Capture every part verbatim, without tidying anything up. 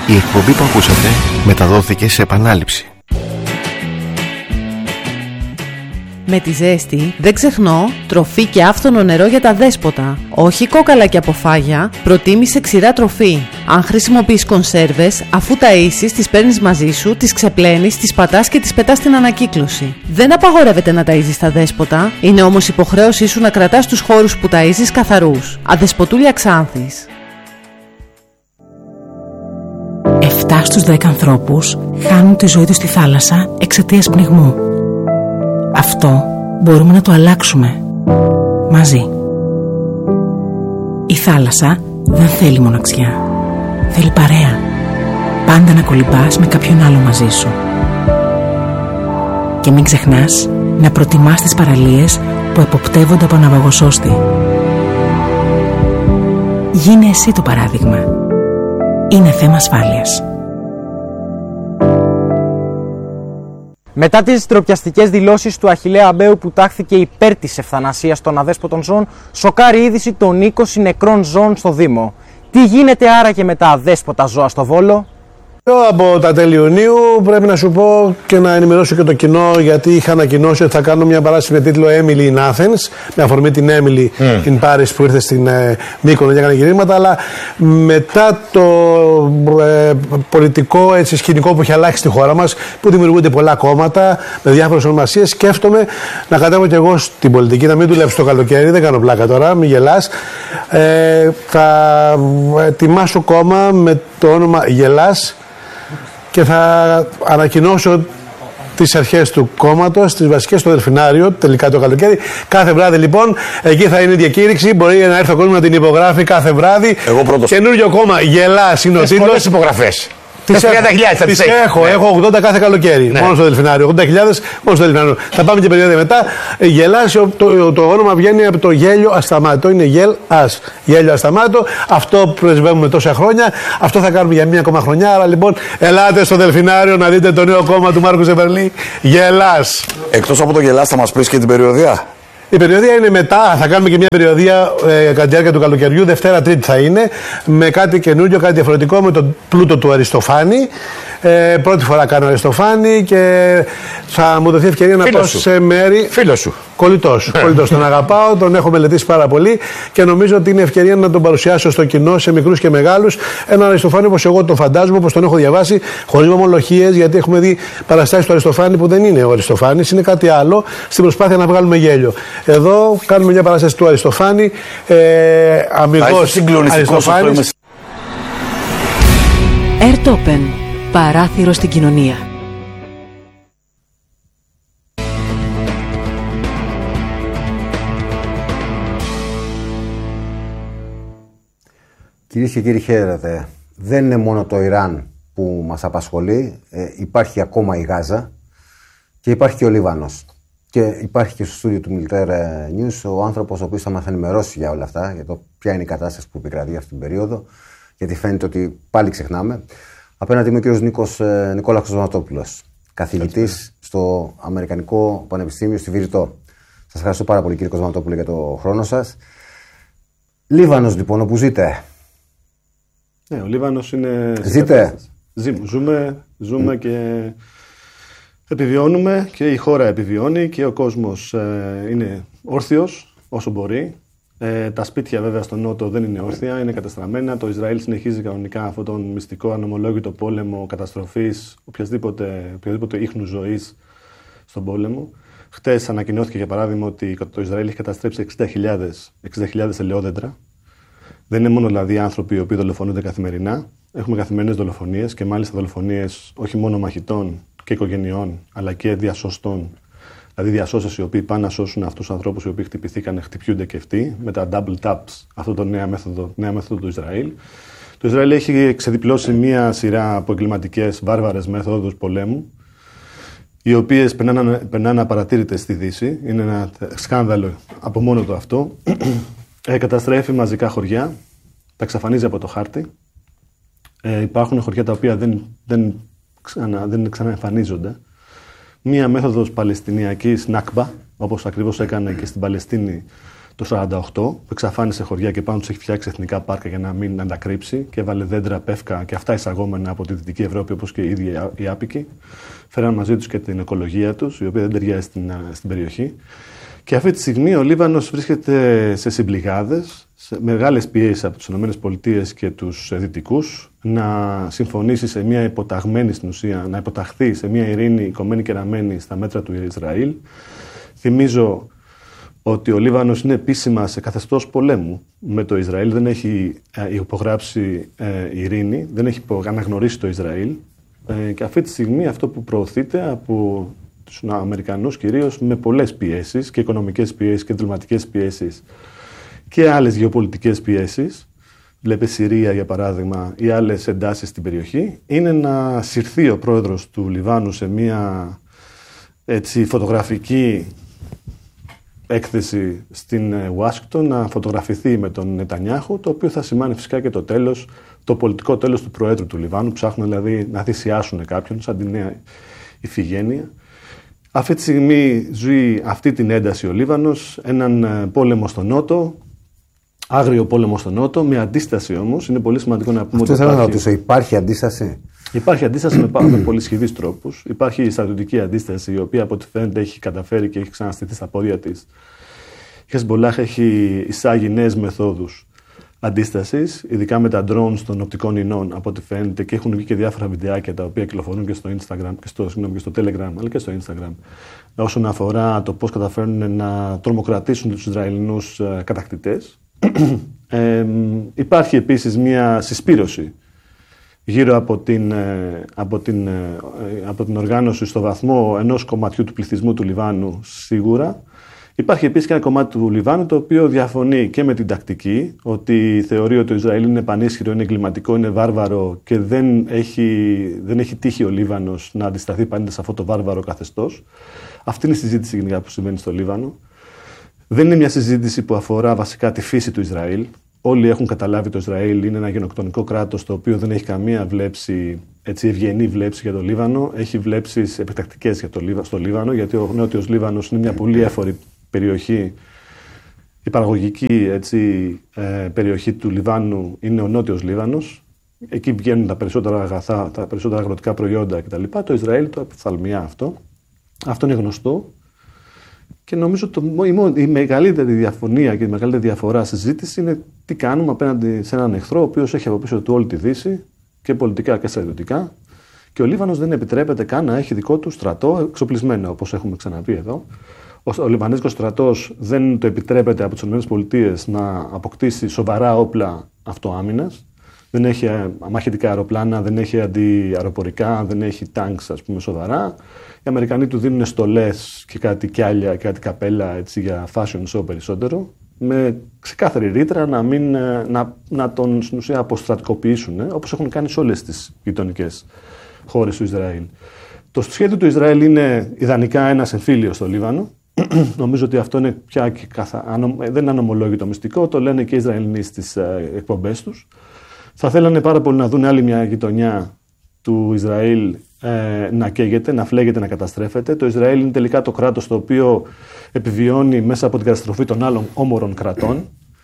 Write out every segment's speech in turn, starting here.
Η εκπομπή που ακούσατε μεταδόθηκε σε επανάληψη. Με τη ζέστη δεν ξεχνώ τροφή και άφθονο νερό για τα δέσποτα. Όχι κόκαλα και αποφάγια, προτίμησε ξηρά τροφή. Αν χρησιμοποιείς κονσέρβες, αφού ταΐσεις, τις παίρνεις μαζί σου, τις ξεπλένεις, τις πατάς και τις πετάς στην ανακύκλωση. Δεν απαγορεύεται να ταΐζεις τα δέσποτα, είναι όμως υποχρέωσή σου να κρατάς τους χώρους που ταΐζεις καθαρούς. Αδεσποτούλια Ξάνθης. Εφτά στους δέκα ανθρώπους χάνουν τη ζωή τους στη θάλασσα εξαιτίας πνιγμού. Αυτό μπορούμε να το αλλάξουμε μαζί. Η θάλασσα δεν θέλει μοναξιά. Θέλει παρέα. Πάντα να κολυμπάς με κάποιον άλλο μαζί σου. Και μην ξεχνάς να προτιμάς τις παραλίες που εποπτεύονται από ναυαγοσώστη. Γίνε εσύ το παράδειγμα. Είναι θέμα ασφάλειας. Μετά τις ντροπιαστικές δηλώσεις του Αχιλλέα Αμπαίου που τάχθηκε υπέρ της ευθανασίας των αδέσποτων ζώων, σοκάρει η είδηση των είκοσι νεκρών ζώων στο Δήμο. Τι γίνεται άραγε με τα αδέσποτα ζώα στο Βόλο? Από τα τέλη Ιουνίου πρέπει να σου πω και να ενημερώσω και το κοινό, γιατί είχα ανακοινώσει ότι θα κάνω μια παράσταση με τίτλο Emily in Athens, με αφορμή την Emily mm. in Paris που ήρθε στην ε, Μύκονο για να κάνει γυρίσματα, αλλά μετά το ε, πολιτικό έτσι, σκηνικό που έχει αλλάξει στη χώρα μας, που δημιουργούνται πολλά κόμματα με διάφορες ονομασίες, σκέφτομαι να κατέβω κι εγώ στην πολιτική, να μην δουλέψω το καλοκαίρι, δεν κάνω πλάκα τώρα, μην γελάς. Ε, θα ετοιμάσω κόμμα με το όνομα Γελάς και θα ανακοινώσω τις αρχές του κόμματος, τις βασικές στο Δελφινάριο, τελικά το καλοκαίρι. Κάθε βράδυ λοιπόν, εκεί θα είναι η διακήρυξη. Μπορεί να έρθει ο κόσμος να την υπογράφει κάθε βράδυ. Εγώ πρώτος. Καινούριο κόμμα, Γελάς είναι ο τίτλος. Πολλές υπογραφές. Τις τριάντα χιλιάδες θα τις έχω, ναι. έχω ογδόντα κάθε καλοκαίρι. Ναι. Μόνο στο Δελφινάριο. ογδόντα χιλιάδες μόνο στο Δελφινάριο. Θα πάμε και περίοδο μετά. Γελάς, το, το, το όνομα βγαίνει από το γέλιο ασταμάτο. Είναι γελ ας. Γέλιο ασταμάτο. Αυτό πρεσβεύουμε τόσα χρόνια. Αυτό θα κάνουμε για μία ακόμα χρονιά. Άρα λοιπόν, ελάτε στο Δελφινάριο να δείτε το νέο κόμμα του Μάρκου Ζεμπερλή. Γελάς. Εκτός από το Γελάς, θα μας πεις και την περιοδία. Η περιοδία είναι μετά, θα κάνουμε και μια περιοδία ε, κατά τη διάρκεια του καλοκαιριού, Δευτέρα Τρίτη θα είναι, με κάτι καινούριο, κάτι διαφορετικό, με τον πλούτο του Αριστοφάνη. Ε, πρώτη φορά κάνω Αριστοφάνη και θα μου δοθεί ευκαιρία να πάω σε μέρη. Φίλος σου. Κολλητός. Κολλητός. Τον αγαπάω, τον έχω μελετήσει πάρα πολύ και νομίζω ότι είναι ευκαιρία να τον παρουσιάσω στο κοινό, σε μικρούς και μεγάλους. Έναν Αριστοφάνη όπως εγώ τον φαντάζομαι, όπως τον έχω διαβάσει, χωρίς μομολογίες, γιατί έχουμε δει παραστάσεις του Αριστοφάνη που δεν είναι ο Αριστοφάνης, είναι κάτι άλλο, στην προσπάθεια να βγάλουμε γέλιο. Εδώ κάνουμε μια παράσταση του Αριστοφάνη, ε, αμυγός Αριστοφάνης. Airtopen. Παράθυρο στην κοινωνία. Κυρίες και κύριοι, χαίρετε. Δεν είναι μόνο το Ιράν που μας απασχολεί. Ε, υπάρχει ακόμα η Γάζα και υπάρχει και ο Λίβανος. Και υπάρχει και στο στούντιο του Militaire News ο άνθρωπος ο οποίος θα μας ενημερώσει για όλα αυτά, για το ποια είναι η κατάσταση που επικρατεί αυτή την περίοδο, γιατί φαίνεται ότι πάλι ξεχνάμε. Απέναντι μου ο κύριος Νίκος, ε, Νικόλας Κοσματόπουλος, καθηγητής στο Αμερικανικό Πανεπιστήμιο στη Βηρητό. Σας ευχαριστώ πάρα πολύ κύριε Κοσματόπουλο για το χρόνο σας. Λίβανος λοιπόν, όπου ζείτε. Ναι, ο Λίβανος είναι... Ζείτε. Ζούμε, ζούμε mm. και επιβιώνουμε και η χώρα επιβιώνει και ο κόσμος ε, είναι όρθιος όσο μπορεί. Ε, τα σπίτια βέβαια στον Νότο δεν είναι όρθια, είναι καταστραμμένα. Το Ισραήλ συνεχίζει κανονικά αυτόν τον μυστικό ανομολόγητο πόλεμο καταστροφής οποιασδήποτε, οποιασδήποτε ίχνου ζωής στον πόλεμο. Χτες ανακοινώθηκε για παράδειγμα ότι το Ισραήλ έχει καταστρέψει εξήντα χιλιάδες ελαιόδεντρα. Δεν είναι μόνο δηλαδή άνθρωποι οι οποίοι δολοφονούνται καθημερινά. Έχουμε καθημερινές δολοφονίες και μάλιστα δολοφονίες όχι μόνο μαχητών και οικογενειών, αλλά και διασωστών. Δηλαδή διασώστες οι οποίοι πάνε να σώσουν αυτούς τους ανθρώπους οι οποίοι χτυπηθήκαν, χτυπιούνται και αυτοί με τα double taps, αυτό το νέα μέθοδο, νέα μέθοδο του Ισραήλ. Το Ισραήλ έχει ξεδιπλώσει μία σειρά από εγκληματικές, βάρβαρες μέθοδους πολέμου, οι οποίες περνάνε, περνάνε απαρατήρητες στη Δύση. Είναι ένα σκάνδαλο από μόνο το αυτό. Ε, καταστρέφει μαζικά χωριά, τα εξαφανίζει από το χάρτη. Ε, υπάρχουν χωριά τα οποία δεν, δεν, ξανα, δεν ξαναεμφανίζονται. Μία μέθοδος παλαιστινιακής Νάκμπα, όπως ακριβώς έκανε και στην Παλαιστίνη το σαράντα οκτώ, που εξαφάνισε χωριά και πάνω τους έχει φτιάξει εθνικά πάρκα για να μην αντακρύψει και έβαλε δέντρα, πεύκα και αυτά εισαγόμενα από τη Δυτική Ευρώπη, όπως και οι ίδιοι οι άπικοι. Φέραν μαζί τους και την οικολογία τους, η οποία δεν ταιριάζει στην, στην περιοχή. Και αυτή τη στιγμή ο Λίβανος βρίσκεται σε συμπληγάδες, σε μεγάλες πιέσεις από τις ΗΠΑ και τους Δυτικούς να συμφωνήσει σε μια υποταγμένη στην ουσία, να υποταχθεί σε μια ειρήνη κομμένη και ραμμένη στα μέτρα του Ισραήλ. Θυμίζω ότι ο Λίβανος είναι επίσημα σε καθεστώς πολέμου με το Ισραήλ, δεν έχει υπογράψει ε, ειρήνη, δεν έχει αναγνωρίσει το Ισραήλ ε, και αυτή τη στιγμή αυτό που προωθείται από τους Αμερικανούς κυρίως με πολλές πιέσεις και οικονομικές πιέσεις και διπλωματικές πιέσεις και άλλες γεωπολιτικές πιέσεις, βλέπε Συρία για παράδειγμα ή άλλες εντάσεις στην περιοχή, είναι να συρθεί ο πρόεδρος του Λιβάνου σε μια έτσι, φωτογραφική έκθεση στην Ουάσιγκτον, να φωτογραφηθεί με τον Νετανιάχου, το οποίο θα σημάνει φυσικά και το τέλος, το πολιτικό τέλος του Προέδρου του Λιβάνου. Ψάχνουν δηλαδή να θυσιάσουν κάποιον, σαν τη νέα Ιφηγένεια. Αυτή τη στιγμή ζει αυτή την ένταση ο Λίβανος, έναν πόλεμο στο νότο, άγριο πόλεμο στο νότο, με αντίσταση όμως. Είναι πολύ σημαντικό να πούμε αυτό ότι. Αυτό θέλω να ρωτήσω, υπάρχει αντίσταση. Υπάρχει αντίσταση με, με πολυσχηδείς τρόπους. Υπάρχει η στρατιωτική αντίσταση, η οποία από ό,τι φαίνεται έχει καταφέρει και έχει ξαναστηθεί στα πόδια της. Η Χεσμολάχ έχει εισάγει νέες μεθόδους αντίστασης, ειδικά με τα drones των οπτικών ινών, από ό,τι φαίνεται, και έχουν βγει και διάφορα βιντεάκια τα οποία κυκλοφορούν και στο Instagram, και στο, συγγνώμη, και στο Telegram, αλλά και στο Instagram, όσον αφορά το πώς καταφέρνουν να τρομοκρατήσουν τους Ισραηλινούς κατακτητές. ε, υπάρχει επίσης μια συσπήρωση γύρω από την, από, την, από την οργάνωση στο βαθμό ενός κομματιού του πληθυσμού του Λιβάνου σίγουρα. Υπάρχει επίσης και ένα κομμάτι του Λιβάνου το οποίο διαφωνεί και με την τακτική, ότι θεωρεί ότι το Ισραήλ είναι πανίσχυρο, είναι εγκληματικό, είναι βάρβαρο και δεν έχει, δεν έχει τύχει ο Λίβανος να αντισταθεί πάντα σε αυτό το βάρβαρο καθεστώς. Αυτή είναι η συζήτηση γενικά που συμβαίνει στο Λίβανο. Δεν είναι μια συζήτηση που αφορά βασικά τη φύση του Ισραήλ. Όλοι έχουν καταλάβει το Ισραήλ είναι ένα γενοκτονικό κράτος το οποίο δεν έχει καμία βλέψη, έτσι, ευγενή βλέψη για το Λίβανο. Έχει βλέψεις επιτακτικές για το, στο Λίβανο, γιατί ο Νότιος Λίβανος είναι μια πολύ έφορη περιοχή. Η παραγωγική έτσι, ε, περιοχή του Λιβάνου είναι ο Νότιος Λίβανος. Εκεί βγαίνουν τα περισσότερα αγαθά, τα περισσότερα αγροτικά προϊόντα κτλ. Το Ισραήλ το επιφθαλμιά αυτό. Αυτό είναι γνωστό. Και νομίζω το, η, η μεγαλύτερη διαφωνία και η μεγαλύτερη διαφορά στη συζήτηση είναι τι κάνουμε απέναντι σε έναν εχθρό ο οποίος έχει από πίσω του όλη τη Δύση και πολιτικά και στρατιωτικά. Και ο Λίβανος δεν επιτρέπεται καν να έχει δικό του στρατό εξοπλισμένο, όπως έχουμε ξαναπεί εδώ. Ο, ο Λιβανέζικος στρατός δεν το επιτρέπεται από τις ΗΠΑ να αποκτήσει σοβαρά όπλα αυτοάμυνας. Δεν έχει μαχητικά αεροπλάνα, δεν έχει αντιαεροπορικά, δεν έχει τάγκς, ας πούμε, σοβαρά. Οι Αμερικανοί του δίνουν στολές και κάτι κιάλια, κάτι καπέλα έτσι, για fashion show περισσότερο, με ξεκάθαρη ρήτρα να, μην, να, να τον στην ουσία αποστρατικοποιήσουν, όπως έχουν κάνει σε όλες τις γειτονικές χώρες του Ισραήλ. Το σχέδιο του Ισραήλ είναι ιδανικά ένας εμφύλιος στο Λίβανο. Νομίζω ότι αυτό είναι πια και καθα... δεν είναι ανομολόγητο μυστικό, το λένε και οι Ισραηλινοί στις εκπομπές τους. Θα θέλανε πάρα πολύ να δουν άλλη μια γειτονιά του Ισραήλ ε, να καίγεται, να φλέγεται, να καταστρέφεται. Το Ισραήλ είναι τελικά το κράτος το οποίο επιβιώνει μέσα από την καταστροφή των άλλων όμορων κρατών,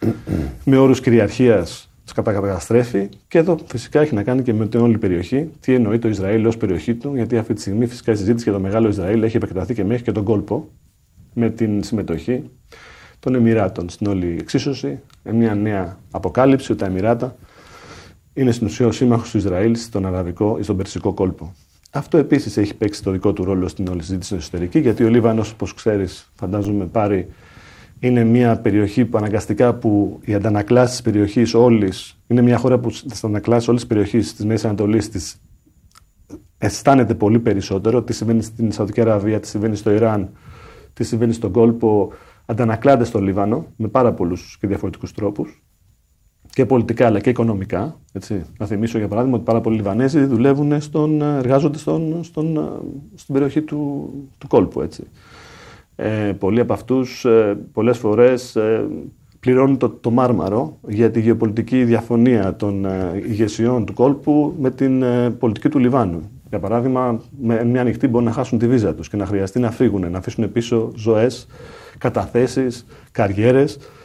με όρους κυριαρχίας τους καταστρέφει. Και εδώ φυσικά έχει να κάνει και με την όλη περιοχή. Τι εννοεί το Ισραήλ ως περιοχή του, γιατί αυτή τη στιγμή φυσικά η συζήτηση για το μεγάλο Ισραήλ έχει επεκταθεί και μέχρι και τον κόλπο, με την συμμετοχή των Εμιράτων στην όλη εξίσωση. Μια νέα αποκάλυψη ότι τα Εμιράτα είναι στην ουσία ο σύμμαχος του Ισραήλ στον αραβικό ή στον περσικό κόλπο. Αυτό επίσης έχει παίξει το δικό του ρόλο στην όλη συζήτηση εσωτερική, γιατί ο Λίβανος, όπως ξέρεις, φαντάζομαι πάρει, είναι μια περιοχή που αναγκαστικά που οι αντανακλάσεις της περιοχής όλης, είναι μια χώρα που στις αντανακλάσεις όλης της περιοχής της Μέσης Ανατολής της αισθάνεται πολύ περισσότερο. Τι συμβαίνει στην Σαουδική Αραβία, τι συμβαίνει στο Ιράν, τι συμβαίνει στον κόλπο, αντανακλάται στο Λίβανο με πάρα πολλούς και διαφορετικούς τρόπους. Και πολιτικά αλλά και οικονομικά. Έτσι. Να θυμίσω για παράδειγμα ότι πάρα πολλοί Λιβανέζοι δουλεύουν στον, εργάζονται στον, στον, στην περιοχή του, του κόλπου. Έτσι. Ε, πολλοί από αυτούς ε, πολλές φορές ε, πληρώνουν το, το μάρμαρο για τη γεωπολιτική διαφωνία των ε, ηγεσιών του κόλπου με την ε, πολιτική του Λιβάνου. Για παράδειγμα, με μια ανοιχτή μπορεί να χάσουν τη βίζα τους και να χρειαστεί να φύγουν, να αφήσουν πίσω ζωές, καταθέσεις, καριέρες.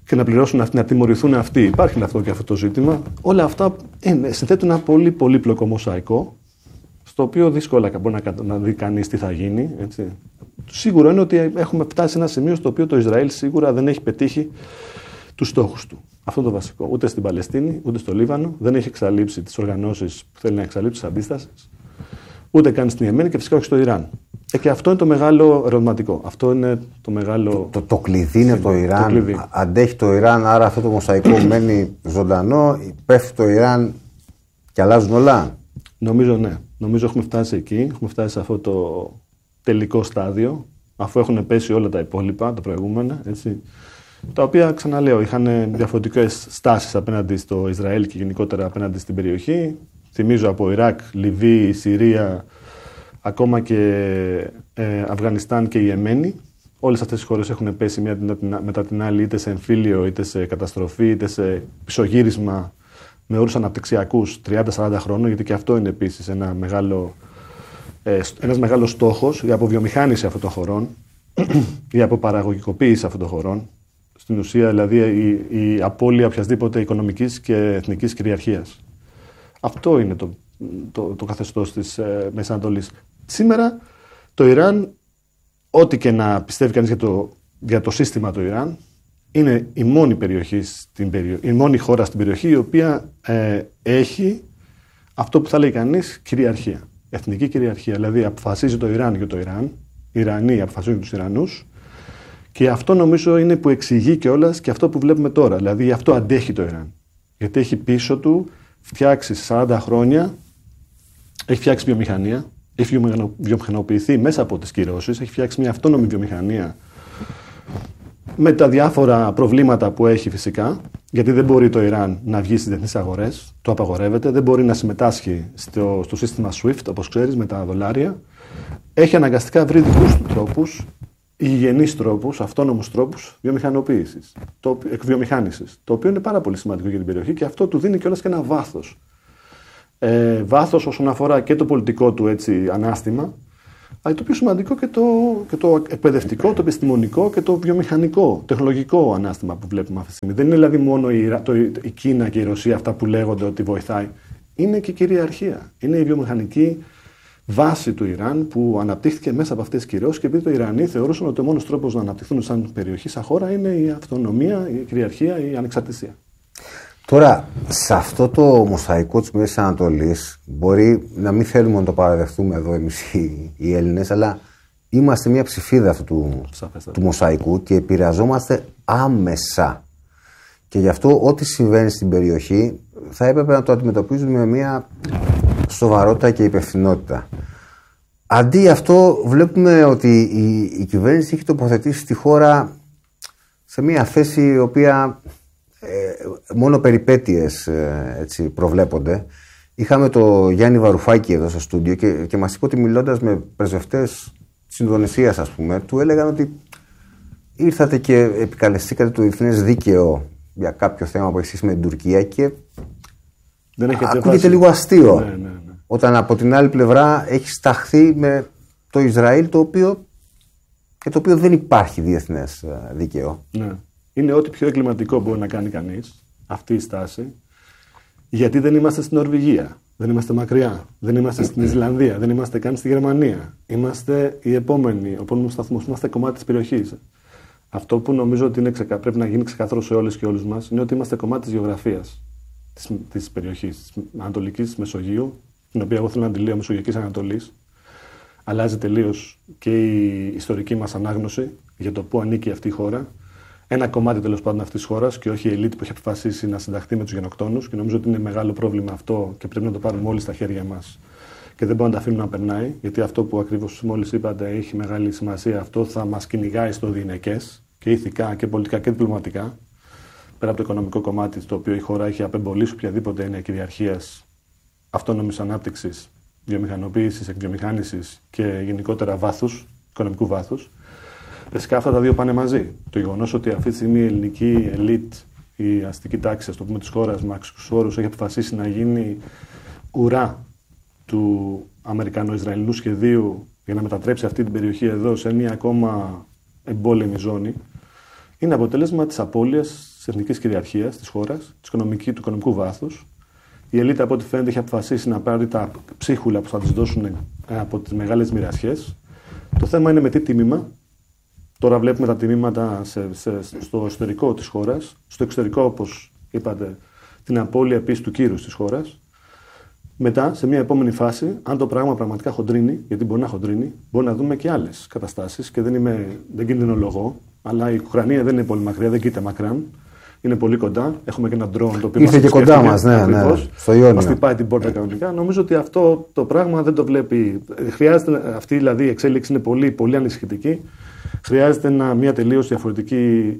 και να πληρώσουν αυτοί, να τιμωρηθούν αυτοί. Υπάρχει αυτό και αυτό το ζήτημα. Όλα αυτά είναι, συνθέτουν ένα πολύ πολύπλοκο μοσαϊκό, στο οποίο δύσκολα μπορεί να, να δει κανείς τι θα γίνει. Έτσι. Σίγουρο είναι ότι έχουμε φτάσει σε ένα σημείο στο οποίο το Ισραήλ σίγουρα δεν έχει πετύχει τους στόχους του. Αυτό το βασικό. Ούτε στην Παλαιστίνη, ούτε στο Λίβανο. Δεν έχει εξαλείψει τις οργανώσεις που θέλει να εξαλείψει τις αντίστασεις. Ούτε καν στην Ιεμένη και φυσικά όχι στο Ιράν. Ε, και αυτό είναι το μεγάλο ερωτηματικό. Αυτό είναι το μεγάλο. Το, το, το κλειδί είναι το Ιράν. Το κλειδί. Αντέχει το Ιράν, άρα αυτό το μοσαϊκό μένει ζωντανό. Πέφτει το Ιράν και αλλάζουν όλα. Νομίζω ναι. Νομίζω έχουμε φτάσει εκεί. Έχουμε φτάσει σε αυτό το τελικό στάδιο. Αφού έχουν πέσει όλα τα υπόλοιπα, τα προηγούμενα. Έτσι, τα οποία, ξαναλέω, είχαν διαφορετικές στάσεις απέναντι στο Ισραήλ και γενικότερα απέναντι στην περιοχή. Θυμίζω από Ιράκ, Λιβύη, Συρία, ακόμα και ε, Αφγανιστάν και η Ιεμένη. Όλες αυτές οι χώρες έχουν πέσει μία μετά την άλλη, είτε σε εμφύλιο, είτε σε καταστροφή, είτε σε πισωγύρισμα με όρους αναπτυξιακούς τριάντα σαράντα χρόνων, γιατί και αυτό είναι επίσης ένα μεγάλο, ε, ένας μεγάλος στόχος, η αποβιομηχάνηση αυτών των χωρών, η αποπαραγωγικοποίηση αυτών των χωρών. Στην ουσία, δηλαδή, η, η απώλεια οποιασδήποτε οικονομικής και εθνικής κυριαρχίας. Αυτό είναι το, το, το καθεστώς της ε, Μέσης Ανατολής. Σήμερα το Ιράν, ό,τι και να πιστεύει κανείς για το, για το σύστημα του Ιράν, είναι η μόνη, περιοχή στην περιο... η μόνη χώρα στην περιοχή η οποία ε, έχει αυτό που θα λέει κανείς κυριαρχία. Εθνική κυριαρχία. Δηλαδή αποφασίζει το Ιράν για το Ιράν, οι Ιρανοί αποφασίζουν τους Ιρανούς, και αυτό νομίζω είναι που εξηγεί κιόλας και αυτό που βλέπουμε τώρα. Δηλαδή γι' αυτό αντέχει το Ιράν. Γιατί έχει πίσω του φτιάξει σε σαράντα χρόνια, έχει φτιάξει βιομηχανία, έχει βιομηχανοποιηθεί μέσα από τις κυρώσεις, έχει φτιάξει μια αυτόνομη βιομηχανία με τα διάφορα προβλήματα που έχει φυσικά, γιατί δεν μπορεί το Ιράν να βγει στις διεθνείς αγορές, το απαγορεύεται, δεν μπορεί να συμμετάσχει στο, στο σύστημα σουίφτ, όπως ξέρεις, με τα δολάρια. Έχει αναγκαστικά βρει δικούς του τρόπους, υγιεινείς τρόπους, αυτόνομους τρόπους βιομηχανοποίησης, το, εκβιομηχάνησης, το οποίο είναι πάρα πολύ σημαντικό για την περιοχή και αυτό του δίνει κιόλας και ένα βάθος. Ε, βάθος όσον αφορά και το πολιτικό του έτσι, ανάστημα, αλλά το πιο σημαντικό και το, και το εκπαιδευτικό, το επιστημονικό και το βιομηχανικό, τεχνολογικό ανάστημα που βλέπουμε αυτή τη στιγμή. Δεν είναι δηλαδή μόνο η, το, η Κίνα και η Ρωσία αυτά που λέγονται ότι βοηθάει. Είναι και η κυριαρχία. Είναι η βιομηχανική βάση του Ιράν που αναπτύχθηκε μέσα από αυτές τις κυρώσεις, και επειδή το Ιρανοί θεωρούσαν ότι ο μόνος τρόπος να αναπτυχθούν σαν περιοχή, σαν χώρα, είναι η αυτονομία, η κυριαρχία, η ανεξαρτησία. Τώρα, σε αυτό το μοσαϊκό της Μέσης Ανατολής, μπορεί να μην θέλουμε να το παραδεχτούμε εδώ εμείς οι, οι Έλληνες, αλλά είμαστε μια ψηφίδα αυτού του, του μοσαϊκού και επηρεαζόμαστε άμεσα. Και γι' αυτό ό,τι συμβαίνει στην περιοχή θα έπρεπε να το αντιμετωπίζουμε με μια σοβαρότητα και υπευθυνότητα. Αντί αυτό, βλέπουμε ότι η, η κυβέρνηση έχει τοποθετήσει τη χώρα σε μια θέση η οποία ε, μόνο περιπέτειες ε, έτσι, προβλέπονται. Είχαμε το Γιάννη Βαρουφάκη εδώ στο στούντιο και, και μας είπε ότι μιλώντας με πρεσβευτές της Ινδονησίας, ας πούμε, του έλεγαν ότι ήρθατε και επικαλεστήκατε το διεθνές δίκαιο για κάποιο θέμα που έχει σχέση με την Τουρκία και δεν ακούγεται λίγο αστείο. Ναι, ναι, ναι. Όταν από την άλλη πλευρά έχει σταχθεί με το Ισραήλ, το οποίο, και το οποίο δεν υπάρχει διεθνές δίκαιο. Ναι. Είναι ό,τι πιο εγκληματικό μπορεί να κάνει κανείς αυτή η στάση, γιατί δεν είμαστε στην Νορβηγία, δεν είμαστε μακριά, δεν είμαστε στην Ισλανδία, δεν είμαστε καν στη Γερμανία. Είμαστε οι επόμενοι, ο επόμενος σταθμός, είμαστε κομμάτι της περιοχής. Αυτό που νομίζω ότι είναι ξεκα... πρέπει να γίνει ξεκαθαρό σε όλες και όλους μας είναι ότι είμαστε κομμάτι της γεωγραφίας της, της περιοχής, της Ανατολικής Μεσογείου, την οποία εγώ θέλω να τη λέω Μεσογειακής Ανατολής. Αλλάζει τελείως και η ιστορική μας ανάγνωση για το πού ανήκει αυτή η χώρα. Ένα κομμάτι τέλος πάντων αυτής της χώρας και όχι η ελίτ που έχει αποφασίσει να συνταχθεί με τους γενοκτόνους. Και νομίζω ότι είναι μεγάλο πρόβλημα αυτό και πρέπει να το πάρουμε όλοι στα χέρια μας. Και δεν μπορούμε να τα αφήνουμε να περνάει, γιατί αυτό που ακριβώς μόλις είπατε έχει μεγάλη σημασία. Αυτό θα μας κυνηγάει στο διηνεκές και ηθικά και πολιτικά και διπλωματικά. Πέρα από το οικονομικό κομμάτι, στο οποίο η χώρα έχει απεμπολίσει οποιαδήποτε έννοια κυριαρχίας, αυτόνομης ανάπτυξης, βιομηχανοποίησης, εκβιομηχάνησης και γενικότερα βάθους, οικονομικού βάθους. Φυσικά αυτά τα δύο πάνε μαζί. Το γεγονός ότι αυτή τη στιγμή η ελληνική ελίτ, η αστική τάξη, ας το πούμε, της χώρας, με άξιους όρους, έχει αποφασίσει να γίνει ουρά του Αμερικανο-Ισραηλινού σχεδίου για να μετατρέψει αυτή την περιοχή εδώ σε μια ακόμα εμπόλεμη ζώνη, είναι αποτέλεσμα της απώλειας της εθνικής κυριαρχίας της χώρας, του οικονομικού βάθους. Η ελίτ, από ό,τι φαίνεται, έχει αποφασίσει να πάρει τα ψίχουλα που θα της δώσουν από τις μεγάλες μοιρασιές. Το θέμα είναι με τι τίμημα. Τώρα βλέπουμε τα τιμήματα σε, σε, στο εσωτερικό της χώρας. Στο εξωτερικό, όπως είπατε, την απώλεια επίσης του κύρους της χώρας. Μετά, σε μια επόμενη φάση, αν το πράγμα πραγματικά χοντρίνει, γιατί μπορεί να χοντρίνει, μπορεί να δούμε και άλλες καταστάσεις. Και δεν, είμαι, δεν κινδυνολογώ, αλλά η Ουκρανία δεν είναι πολύ μακριά, δεν κοίτα μακράν. Είναι πολύ κοντά. Έχουμε και ένα drone το οποίο ήρθε και κοντά μας, ναι, ναι, στο Ιόνιο. Μας χτυπάει την πόρτα κανονικά. Νομίζω ότι αυτό το πράγμα δεν το βλέπει. Χρειάζεται, αυτή δηλαδή η εξέλιξη είναι πολύ, πολύ ανησυχητική. Χρειάζεται ένα, μια τελείως διαφορετική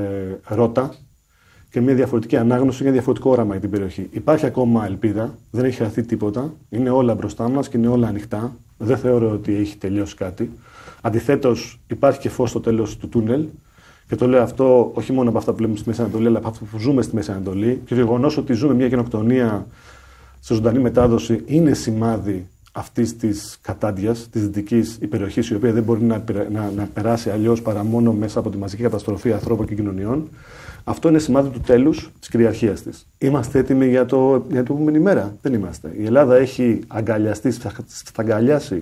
ε, ρότα και μια διαφορετική ανάγνωση και ένα διαφορετικό όραμα για την περιοχή. Υπάρχει ακόμα ελπίδα, δεν έχει χαθεί τίποτα. Είναι όλα μπροστά μας και είναι όλα ανοιχτά. Δεν θεωρώ ότι έχει τελειώσει κάτι. Αντιθέτως, υπάρχει και φως στο τέλος του τούνελ. Και το λέω αυτό όχι μόνο από αυτά που βλέπουμε στη Μέση Ανατολή, αλλά από αυτά που ζούμε στη Μέση Ανατολή. Και το γεγονός ότι ζούμε μια γενοκτονία σε ζωντανή μετάδοση είναι σημάδι αυτής της κατάντιας, της δυτικής υπεροχής, η οποία δεν μπορεί να, να, να περάσει αλλιώς παρά μόνο μέσα από τη μαζική καταστροφή ανθρώπων και κοινωνιών. Αυτό είναι σημάδι του τέλους της κυριαρχίας της. Είμαστε έτοιμοι για, το, για την επόμενη μέρα? Δεν είμαστε. Η Ελλάδα έχει αγκαλιαστεί, θα αγκαλιάσει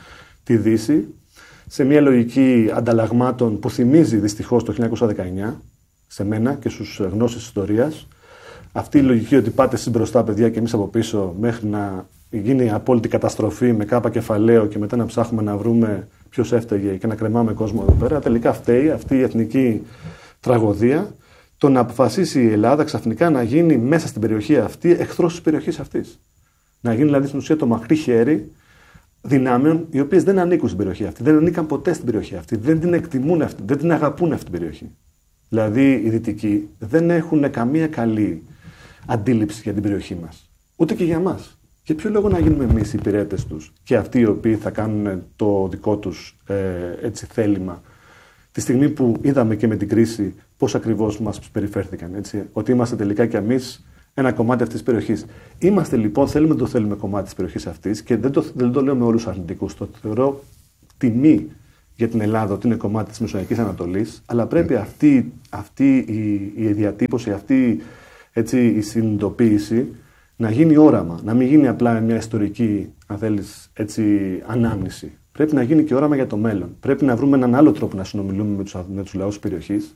τη Δύση σε μια λογική ανταλλαγμάτων που θυμίζει δυστυχώς το χίλια εννιακόσια δεκαεννιά σε μένα και στους γνώσεις ιστορίας. Αυτή η λογική ότι πάτε εσείς μπροστά, παιδιά, και εμείς από πίσω, μέχρι να γίνει απόλυτη καταστροφή με κάπα κεφαλαίο και μετά να ψάχνουμε να βρούμε ποιος έφταιγε και να κρεμάμε κόσμο εδώ πέρα. Τελικά φταίει αυτή η εθνική τραγωδία, το να αποφασίσει η Ελλάδα ξαφνικά να γίνει μέσα στην περιοχή αυτή εχθρός της περιοχής αυτής. Να γίνει δηλαδή στην ουσία το μακρύ χέρι δυνάμεων οι οποίες δεν ανήκουν στην περιοχή αυτή, δεν ανήκαν ποτέ στην περιοχή αυτή, δεν την εκτιμούν αυτή, δεν την αγαπούν αυτή την περιοχή. Δηλαδή οι Δυτικοί δεν έχουν καμία καλή αντίληψη για την περιοχή μας. Ούτε και για μας. Για ποιο λόγο να γίνουμε εμείς οι υπηρέτες τους και αυτοί οι οποίοι θα κάνουν το δικό τους ε, έτσι, θέλημα, τη στιγμή που είδαμε και με την κρίση πώς ακριβώς μας περιφέρθηκαν. Έτσι, ότι είμαστε τελικά κι εμείς ένα κομμάτι αυτής της περιοχής. Είμαστε λοιπόν, θέλουμε το θέλουμε κομμάτι της περιοχής αυτής και δεν το, δεν το λέω με όλους τους αρνητικούς. Το θεωρώ τιμή για την Ελλάδα ότι είναι κομμάτι της Μεσογειακής Ανατολής, αλλά πρέπει αυτή, αυτή η, η διατύπωση, αυτή έτσι, η συνειδητοποίηση να γίνει όραμα, να μην γίνει απλά μια ιστορική, αν θέλεις, έτσι, ανάμνηση. Πρέπει να γίνει και όραμα για το μέλλον. Πρέπει να βρούμε έναν άλλο τρόπο να συνομιλούμε με τους, με τους λαούς της περιοχής,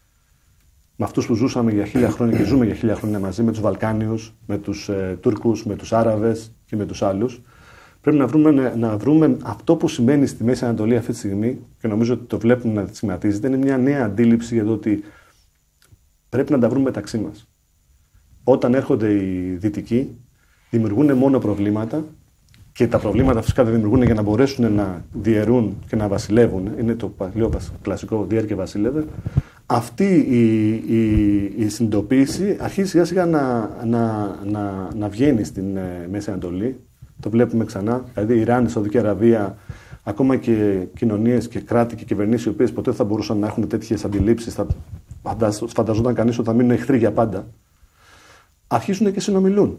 με αυτούς που ζούσαμε για χίλια χρόνια και ζούμε για χίλια χρόνια μαζί, με τους Βαλκάνιους, με τους ε, Τούρκους, με τους Άραβες και με τους άλλους. Πρέπει να βρούμε, να βρούμε αυτό που σημαίνει στη Μέση Ανατολή αυτή τη στιγμή, και νομίζω ότι το βλέπουμε να σχηματίζεται, είναι μια νέα αντίληψη για το ότι πρέπει να τα βρούμε μεταξύ μας. Όταν έρχονται οι Δυτικοί, δημιουργούν μόνο προβλήματα και τα προβλήματα φυσικά δεν δημιουργούν για να μπορέσουν να διαιρούν και να βασιλεύουν. Είναι το παλιό κλασικό διέρ και βασίλευε. Αυτή η, η, η συνειδητοποίηση αρχίζει σιγά σιγά να, να, να, να βγαίνει στην ε, Μέση Ανατολή. Το βλέπουμε ξανά. Δηλαδή, Ιράν, Σαουδική Αραβία, ακόμα και κοινωνίες και κράτη και κυβερνήσεις, οι οποίες ποτέ θα μπορούσαν να έχουν τέτοιες αντιλήψεις, θα φανταζόταν κανείς ότι θα μείνουν εχθροί για πάντα, αρχίζουν και συνομιλούν.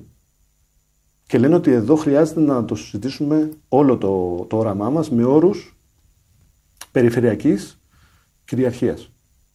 Και λένε ότι εδώ χρειάζεται να το συζητήσουμε όλο το, το όραμά μας με όρους περιφερειακής κυριαρχίας.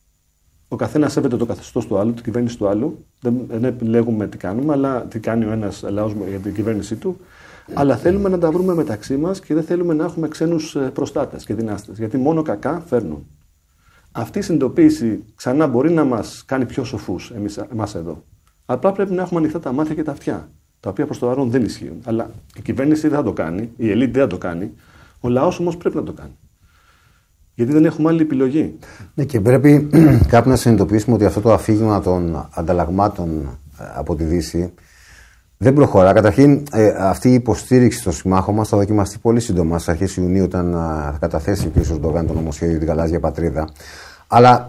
Ο καθένας σέβεται το καθεστώς του άλλου, την κυβέρνηση του άλλου. Δεν, δεν επιλέγουμε τι κάνουμε, αλλά τι κάνει ο ένας λαός για την κυβέρνησή του. Αλλά θέλουμε να τα βρούμε μεταξύ μας και δεν θέλουμε να έχουμε ξένους προστάτες και δυνάστες. Γιατί μόνο κακά φέρνουν. Αυτή η συνειδητοποίηση ξανά μπορεί να μας κάνει πιο σοφούς εμείς, εμάς εδώ. Απλά πρέπει να έχουμε ανοιχτά τα μάτια και τα αυτιά. Τα οποία προς το παρόν δεν ισχύουν. Αλλά η κυβέρνηση δεν θα το κάνει, η ελίτ δεν θα το κάνει. Ο λαός όμως πρέπει να το κάνει. Γιατί δεν έχουμε άλλη επιλογή. Ναι, και πρέπει κάπου να συνειδητοποιήσουμε ότι αυτό το αφήγημα των ανταλλαγμάτων από τη Δύση δεν προχωρά. Καταρχήν, ε, αυτή η υποστήριξη στο συμμάχο μας θα δοκιμαστεί πολύ σύντομα, στις αρχές Ιουνίου, όταν θα καταθέσει ο κ. Ερντογάν το νομοσχέδιο για την γαλάζια πατρίδα. Αλλά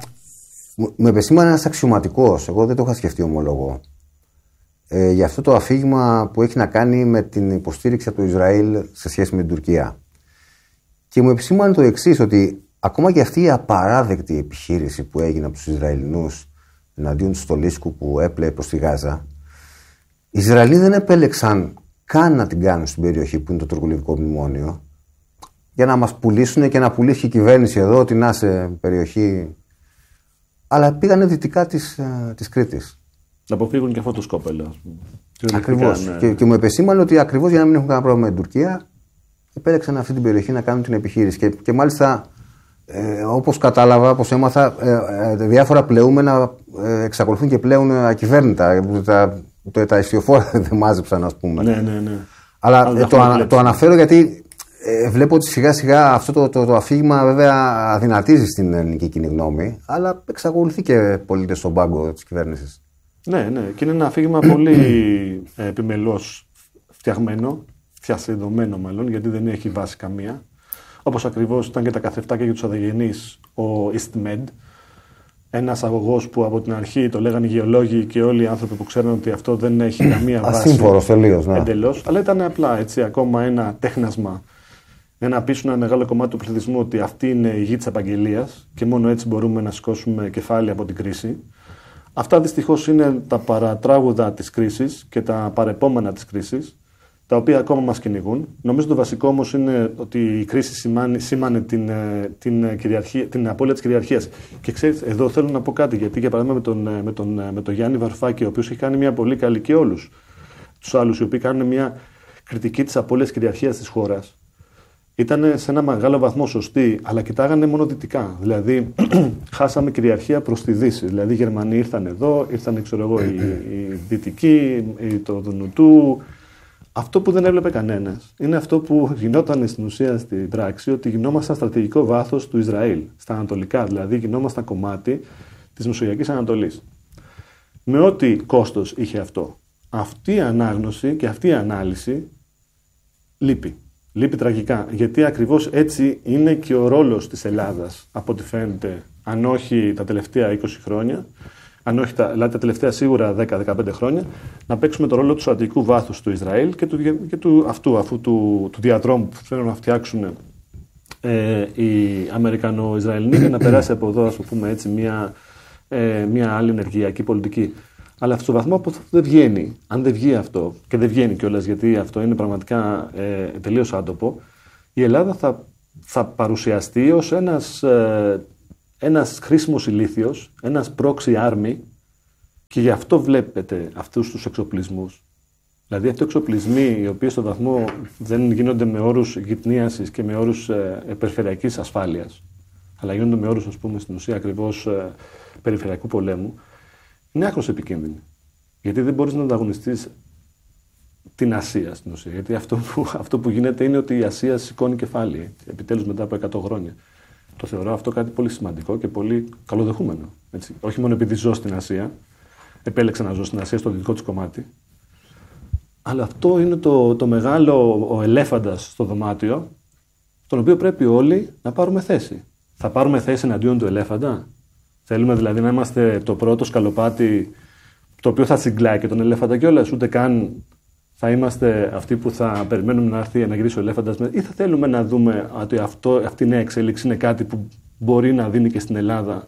με επεσήμανε ένας αξιωματικός, εγώ δεν το είχα σκεφτεί, ομολογώ, ε, για αυτό το αφήγημα που έχει να κάνει με την υποστήριξη από το Ισραήλ σε σχέση με την Τουρκία. Και μου επισήμανε το εξής, ότι ακόμα και αυτή η απαράδεκτη επιχείρηση που έγινε από τους Ισραηλινούς εναντίον του Στολίσκου που έπλεε προς τη Γάζα, οι Ισραηλοί δεν επέλεξαν καν να την κάνουν στην περιοχή που είναι το τουρκολιβικό μνημόνιο, για να μας πουλήσουν και να πουλήσει η κυβέρνηση εδώ ότι να σε περιοχή αλλά πήγανε δυτικά της, της Κρήτης. Να αποφύγουν και αυτό το σκόπελο, ας πούμε. Ακριβώς. Ναι. Και, και μου επεσήμανε ότι ακριβώς για να μην έχουν κανένα πρόβλημα με την Τουρκία, επέλεξαν αυτή την περιοχή να κάνουν την επιχείρηση. Και, και μάλιστα, ε, όπως κατάλαβα, όπως έμαθα, ε, ε, διάφορα πλεούμενα ε, εξακολουθούν και πλέουν ακυβέρνητα. Τα, τα, τα ιστιοφόρα δεν μάζεψαν, ας πούμε. Ναι, ναι, ναι. Αλλά ε, το, το, το αναφέρω γιατί ε, βλέπω ότι σιγά σιγά αυτό το, το, το αφήγημα βέβαια αδυνατίζει στην ελληνική κοινή γνώμη, αλλά εξακολουθεί και πολίτες στον πάγκο της κυβέρνησης. Ναι, ναι. Και είναι ένα αφήγημα πολύ ε, επιμελώς φτιαγμένο, φτιασεδωμένο μάλλον, γιατί δεν έχει βάση καμία. Όπως ακριβώς ήταν και τα καθρεφτάκια για τους αδεγενείς, ο EastMed, ένας αγωγός που από την αρχή το λέγανε οι γεωλόγοι και όλοι οι άνθρωποι που ξέρουν ότι αυτό δεν έχει καμία βάση. Ασύμφορος τελείως, ναι. Εντελώς, αλλά ήταν απλά έτσι, ακόμα ένα τέχνασμα για να πείσουν ένα μεγάλο κομμάτι του πληθυσμού ότι αυτή είναι η γη της απαγγελίας και μόνο έτσι μπορούμε να σηκώσουμε κεφάλι από την κρίση. Αυτά δυστυχώς είναι τα παρατράγουδα της κρίσης και τα παρεπόμενα της κρίσης, τα οποία ακόμα μας κυνηγούν. Νομίζω το βασικό όμως είναι ότι η κρίση σημάνει, σήμανε την, την, κυριαρχία, την απώλεια της κυριαρχίας. Και ξέρεις, εδώ θέλω να πω κάτι, γιατί για παράδειγμα με τον, με τον, με τον Γιάννη Βαρουφάκη, ο οποίος έχει κάνει μια πολύ καλή, και όλους τους άλλους οι οποίοι κάνουν μια κριτική της απώλειας κυριαρχίας της χώρας, ήταν σε ένα μεγάλο βαθμό σωστοί, αλλά κοιτάγανε μόνο δυτικά. Δηλαδή, χάσαμε κυριαρχία προς τη Δύση. Δηλαδή, οι Γερμανοί ήρθαν εδώ, ήρθαν, ξέρω εγώ, οι, οι Δυτικοί, το Δουνουτού. Αυτό που δεν έβλεπε κανένας είναι αυτό που γινόταν στην ουσία στην πράξη, ότι γινόμασταν στρατηγικό βάθος του Ισραήλ, στα ανατολικά, δηλαδή γινόμασταν κομμάτι της Μεσογειακής Ανατολής. Με ό,τι κόστος είχε αυτό. Αυτή η ανάγνωση και αυτή η ανάλυση λείπει. Λείπει τραγικά, γιατί ακριβώς έτσι είναι και ο ρόλος της Ελλάδας, από ό,τι φαίνεται, αν όχι τα τελευταία είκοσι χρόνια, αν όχι τα, δηλαδή τα τελευταία σίγουρα δέκα με δεκαπέντε χρόνια, να παίξουμε το ρόλο του στρατηγικού βάθους του Ισραήλ και του, και του αυτού, αφού του, του διαδρόμου που θέλουν να φτιάξουν ε, οι Αμερικανο-Ισραηλινοί για να περάσει από εδώ, ας πούμε έτσι, μια, ε, μια άλλη ενεργειακή πολιτική. Αλλά στο βαθμό που δεν βγαίνει, αν δεν βγει αυτό, και δεν βγαίνει κιόλας γιατί αυτό είναι πραγματικά ε, τελείως άτοπο, η Ελλάδα θα, θα παρουσιαστεί ως ένας, ε, ένας χρήσιμος ηλίθιος, ένας proxy army, και γι' αυτό βλέπετε αυτούς τους εξοπλισμούς. Δηλαδή αυτοί οι εξοπλισμοί, οι οποίοι στο βαθμό δεν γίνονται με όρους γυτνίασης και με όρους ε, περιφερειακής ασφάλειας, αλλά γίνονται με όρους, ας πούμε, στην ουσία ακριβώς ε, περιφερειακού πολέμου, είναι άκρως επικίνδυνη. Γιατί δεν μπορείς να ανταγωνιστείς την Ασία στην ουσία. Γιατί αυτό που, αυτό που γίνεται είναι ότι η Ασία σηκώνει κεφάλι, επιτέλους μετά από εκατό χρόνια. Το θεωρώ αυτό κάτι πολύ σημαντικό και πολύ καλοδεχούμενο. Έτσι. Όχι μόνο επειδή ζω στην Ασία, επέλεξα να ζω στην Ασία στο δυτικό της κομμάτι, αλλά αυτό είναι το, το μεγάλο ο ελέφαντας στο δωμάτιο, τον οποίο πρέπει όλοι να πάρουμε θέση. Θα πάρουμε θέση εναντίον του ελέφαντα? Θέλουμε δηλαδή να είμαστε το πρώτο σκαλοπάτι το οποίο θα συγκλάει και τον ελέφαντα κιόλας, ούτε καν θα είμαστε αυτοί που θα περιμένουμε να έρθει να γυρίσει ο ελέφαντας, ή θα θέλουμε να δούμε ότι αυτό, αυτή η νέα εξέλιξη είναι κάτι που μπορεί να δίνει και στην Ελλάδα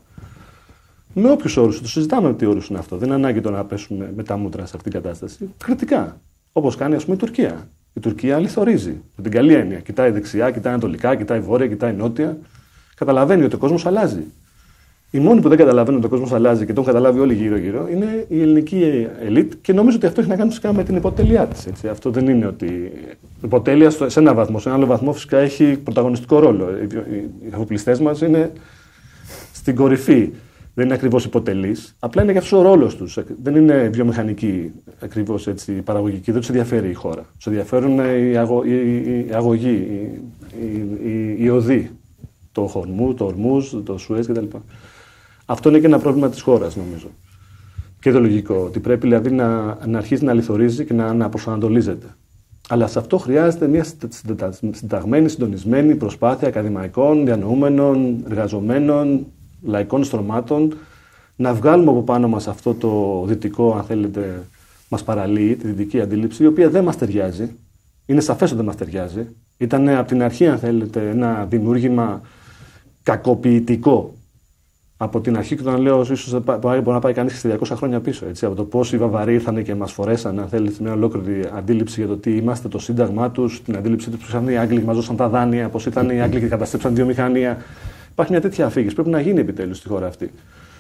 με όποιους όρους. Το συζητάμε τι όρους είναι αυτό. Δεν είναι ανάγκη το να πέσουμε με τα μούτρα σε αυτήν την κατάσταση. Κριτικά. Όπως κάνει, ας πούμε, η Τουρκία. Η Τουρκία αληθορίζει. Με την καλή έννοια. Κοιτάει δεξιά, κοιτάει ανατολικά, κοιτάει βόρεια, κοιτάει νότια. Καταλαβαίνει ότι ο κόσμος αλλάζει. Οι μόνοι που δεν καταλαβαίνουν ότι ο κόσμος αλλάζει και το έχουν καταλάβει όλοι γύρω-γύρω είναι η ελληνική ελίτ, και νομίζω ότι αυτό έχει να κάνει φυσικά με την υποτέλειά της. Έτσι. Αυτό δεν είναι ότι. Η υποτέλεια σε ένα βαθμό, σε ένα άλλο βαθμό φυσικά έχει πρωταγωνιστικό ρόλο. Οι αφοπλιστές μας είναι στην κορυφή. Δεν είναι ακριβώς υποτελείς, απλά είναι για αυτό ο ρόλος τους. Δεν είναι βιομηχανική ακριβώς έτσι παραγωγική, δεν τους ενδιαφέρει η χώρα. Τους ενδιαφέρουν οι, αγω, οι, οι αγωγοί, οι, οι, οι οδοί, το Χορμού, το Ορμούζ, το Σουέζ κτλ. Αυτό είναι και ένα πρόβλημα της χώρας, νομίζω. Και το λογικό, ότι πρέπει δηλαδή να, να αρχίσει να λιθορίζει και να, να προσανατολίζεται. Αλλά σε αυτό χρειάζεται μια συνταγμένη, συντονισμένη προσπάθεια ακαδημαϊκών, διανοούμενων, εργαζομένων, λαϊκών στρωμάτων, να βγάλουμε από πάνω μας αυτό το δυτικό, αν θέλετε, μας παραλύει, τη δυτική αντίληψη, η οποία δεν μας ταιριάζει. Είναι σαφές ότι δεν μας ταιριάζει. Ήταν από την αρχή, αν θέλετε, ένα δημιούργημα κακοποιητικό. Από την αρχή, και όταν λέω, ίσως μπορεί να πάει κανείς και διακόσια χρόνια πίσω. Έτσι, από το πώς οι Βαβαροί ήρθαν και μας φορέσαν, αν θέλετε, μια ολόκληρη αντίληψη για το τι είμαστε, το σύνταγμά τους, την αντίληψη τους, πώς ήταν οι Άγγλοι και μας δώσαν τα δάνεια, πώς ήταν οι Άγγλοι και καταστρέψαν τη βιομηχανία. Υπάρχει μια τέτοια αφήγηση. Πρέπει να γίνει επιτέλους στη χώρα αυτή.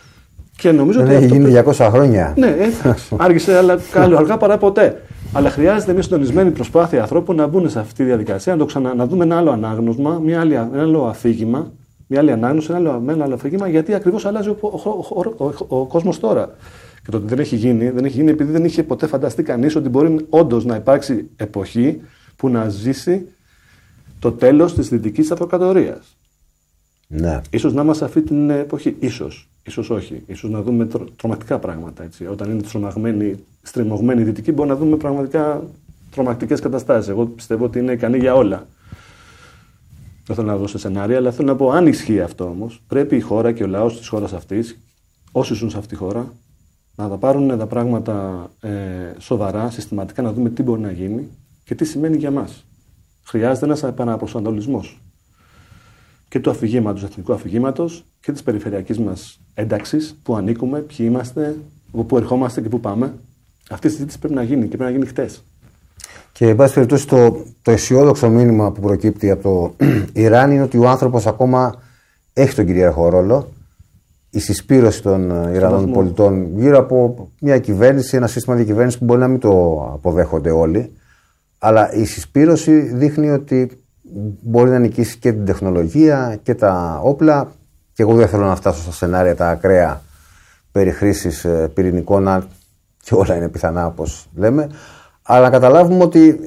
Και νομίζω δεν ότι έχει αυτό γίνει πρέπει... διακόσια χρόνια. Ναι, εντάξει. Άργησε, αλλά καλό αργά παρά ποτέ. Αλλά χρειάζεται μια συντονισμένη προσπάθεια ανθρώπων να μπουν σε αυτή τη διαδικασία, να, το ξανα... να δούμε ένα άλλο ανάγνωσμα, μια άλλη... ένα άλλο αφήγημα, μια άλλη ανάγνωση, ένα άλλο, ένα άλλο αφήγημα, γιατί ακριβώς αλλάζει ο, ο, ο, ο, ο, ο κόσμος τώρα. Και το ότι δεν έχει γίνει, δεν έχει γίνει επειδή δεν είχε ποτέ φανταστεί κανείς ότι μπορεί όντως να υπάρξει εποχή που να ζήσει το τέλος της δυτικής αυτοκρατορίας. Ναι. Ίσως να είμαστε αυτή την εποχή. Ίσως. Ίσως όχι. Ίσως να δούμε τρο, τρομακτικά πράγματα. Έτσι. Όταν είναι τρομαγμένοι, στριμωγμένοι οι δυτικοί, μπορεί να δούμε πραγματικά τρομακτικές καταστάσεις. Εγώ πιστεύω ότι είναι ικανή για όλα. Δεν θέλω να δώσω σενάρια, αλλά θέλω να πω, αν ισχύει αυτό όμως, πρέπει η χώρα και ο λαός της χώρας αυτής, όσοι ζουν σε αυτή τη χώρα, να τα πάρουν τα πράγματα ε, σοβαρά, συστηματικά, να δούμε τι μπορεί να γίνει και τι σημαίνει για μας. Χρειάζεται ένας επαναπροσανατολισμός και του αφηγήματος, του εθνικού αφηγήματος και της περιφερειακής μας ένταξης, που ανήκουμε, ποιοι είμαστε, από πού ερχόμαστε και πού πάμε. Αυτή η συζήτηση πρέπει να γίνει και πρέπει να γίνει χτες. Και εν πάση περιπτώσει, το, το αισιόδοξο μήνυμα που προκύπτει από το Ιράν είναι ότι ο άνθρωπος ακόμα έχει τον κυρίαρχο ρόλο. Η συσπήρωση των Ιρανών πολιτών γύρω από μια κυβέρνηση, ένα σύστημα διακυβέρνησης που μπορεί να μην το αποδέχονται όλοι, αλλά η συσπήρωση δείχνει ότι μπορεί να νικήσει και την τεχνολογία και τα όπλα. Και εγώ δεν θέλω να φτάσω στα σενάρια τα ακραία περί χρήσης πυρηνικών, και όλα είναι πιθανά όπως λέμε, αλλά να καταλάβουμε ότι ε,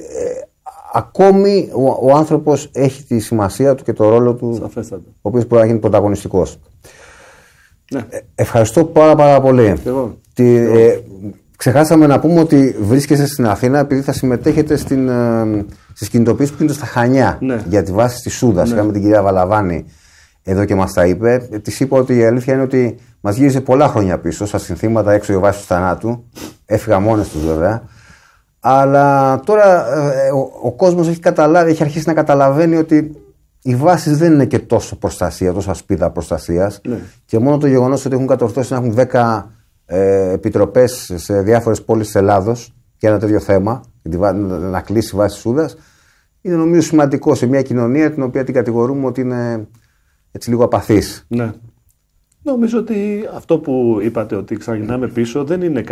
ακόμη ο, ο άνθρωπος έχει τη σημασία του και το ρόλο του, σαφέστατα, ο οποίος μπορεί να γίνει πρωταγωνιστικός. Ναι. Ε, ευχαριστώ πάρα πάρα πολύ. Εγώ. Τι, ε, ξεχάσαμε να πούμε ότι βρίσκεσαι στην Αθήνα επειδή θα συμμετέχετε στην, ε, στις κινητοποιήσεις που γίνονται στα Χανιά, ναι, για τη βάση της Σούδας. Ναι. Είχαμε την κυρία Βαλαβάνη εδώ και μας τα είπε. Της είπα ότι η αλήθεια είναι ότι μας γύριζε πολλά χρόνια πίσω, στα συνθήματα έξω η βάση του θανάτου. Έφυγα μόνος τους βέβαια. Αλλά τώρα ε, ο, ο κόσμος έχει καταλάβει, έχει αρχίσει να καταλαβαίνει ότι οι βάσεις δεν είναι και τόσο προστασία, τόσο ασπίδα προστασίας. Ναι. Και μόνο το γεγονός ότι έχουν κατορθώσει να έχουν δέκα ε, επιτροπές σε διάφορες πόλεις της Ελλάδος για ένα τέτοιο θέμα, να, να κλείσει η βάση Σούδας, είναι νομίζω σημαντικό σε μια κοινωνία την οποία την κατηγορούμε ότι είναι έτσι λίγο απαθής. Ναι. Νομίζω ότι αυτό που είπατε ότι ξαναγυρνάμε πίσω δεν είναι